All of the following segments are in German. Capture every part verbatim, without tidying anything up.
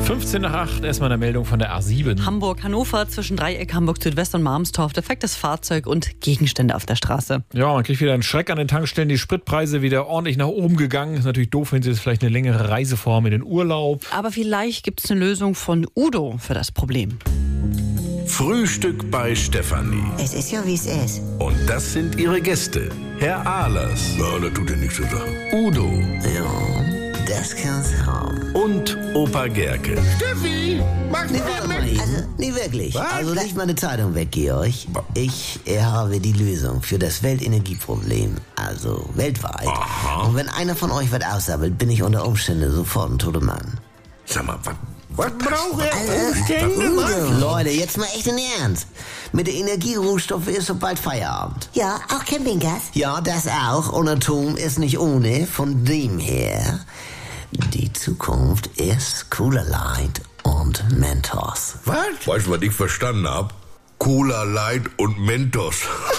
fünfzehn nach acht, erstmal eine Meldung von der A sieben. Hamburg-Hannover zwischen Dreieck Hamburg-Südwest und Marmstorf. Defektes Fahrzeug und Gegenstände auf der Straße. Ja, man kriegt wieder einen Schreck an den Tankstellen. Die Spritpreise wieder ordentlich nach oben gegangen. Ist natürlich doof, wenn Sie jetzt vielleicht eine längere Reise vorhaben in den Urlaub. Aber vielleicht gibt es eine Lösung von Udo für das Problem. Frühstück bei Stefanie. Es ist ja, wie es ist. Und das sind ihre Gäste. Herr Ahlers. Ja, das tut ja nichts zur Sache. Udo. Ja, das kann's haben. Und Opa Gerke. Steffi, magst du Nee, warte mit? mal eben. Also, nee, wirklich. Was? Also leg mal eine Zeitung weg, Georg. Ich äh, habe die Lösung für das Weltenergieproblem. Also weltweit. Aha. Und wenn einer von euch was aussammelt, bin ich unter Umständen sofort ein toter Mann. Sag mal, was? Was braucht er? Also, Umstände, was? Leute, jetzt mal echt in Ernst. Mit der Energierohstoffe ist so bald Feierabend. Ja, auch Campinggas. Ja, das auch. Und Atom ist nicht ohne. Von dem her, die Zukunft ist Cooler Light und Mentos. Was? Weißt du, was ich verstanden hab? Cola Light und Mentos.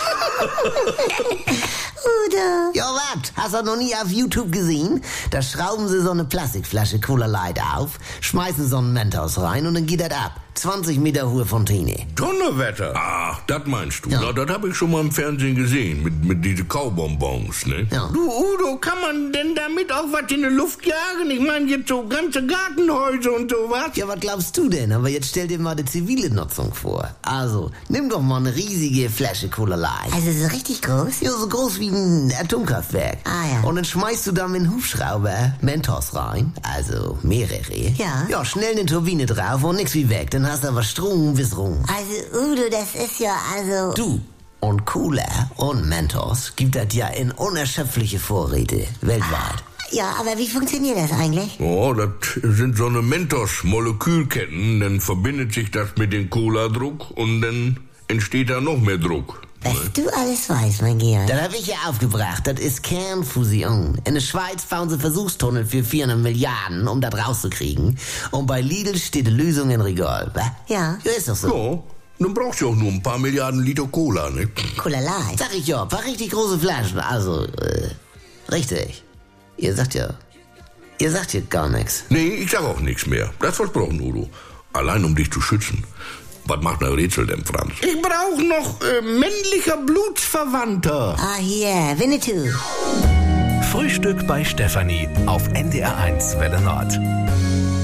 Udo. Ja, was? Hast du noch nie auf YouTube gesehen? Da schrauben sie so eine Plastikflasche Cola Light auf, schmeißen so einen Mentos rein und dann geht das ab. zwanzig Meter hohe Fontäne. Donnerwetter. Ach, das meinst du. Ja. Na, das habe ich schon mal im Fernsehen gesehen. Mit, mit diesen Kaubonbons, ne? Ja. Du, Udo, kann man denn damit auch was in die Luft jagen? Ich meine jetzt so ganze Gartenhäuser und sowas. Ja, was glaubst du denn? Aber jetzt stell dir mal die zivile Nutzung vor. Also, nimm doch mal eine riesige Flasche Cola Light. Also so richtig groß? Ja, so groß wie ein Atomkraftwerk. Ah, ja. Und dann schmeißt du da mit einem Hubschrauber Mentos rein, also mehrere. Ja. Ja, schnell eine Turbine drauf und nix wie weg. Dann hast du aber Strom bis rum. Also Udo, das ist ja also... Du und Cola und Mentos gibt das ja in unerschöpfliche Vorräte weltweit. Ja, aber wie funktioniert das eigentlich? Oh, das sind so eine Mentos-Molekülketten. Dann verbindet sich das mit dem Cola-Druck und dann entsteht da noch mehr Druck. Was du alles weißt, mein Georg. Das habe ich ja aufgebracht. Das ist Kernfusion. In der Schweiz bauen sie Versuchstunnel für vierhundert Milliarden, um das rauszukriegen. Und bei Lidl steht die Lösung in Regal. wa? Ja. Ja, ist doch so. Ja, dann brauchst du auch nur ein paar Milliarden Liter Cola, ne? Cola Light. Sag ich ja, ein paar richtig große Flaschen. Also, äh, richtig. Ihr sagt ja, ihr sagt ja gar nichts. Nee, ich sag auch nichts mehr. Das versprochen, Udo. Allein um dich zu schützen. Was macht ein Rätsel denn, Franz? Ich brauche noch äh, männlicher Blutsverwandter. Ah, hier, Winnetou. Frühstück bei Stefanie auf N D R eins Welle Nord.